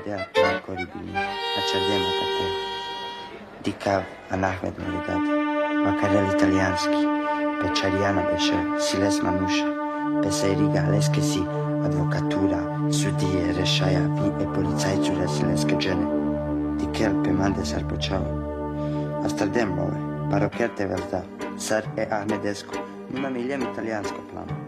dea coribili, načardema kate. Dikav Anahmed Moridad, Vakarel italijanski, Pečarijana beše, Siles Manuša, Peseriga Leskesi, advokatura, sudije, rešajavi e policajcu Silenske džene. Dikel Pemande sar počao. Amsterdam love, parokerte velda, sar e Ahmedesco, nima miljem italijansko plano.